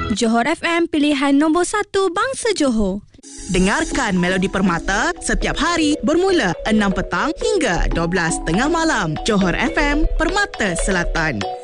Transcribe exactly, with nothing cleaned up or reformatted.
Johor F M, pilihan nombor satu bangsa Johor. Dengarkan Melodi Permata setiap hari bermula enam petang hingga dua belas tengah malam. Johor F M, Permata Selatan.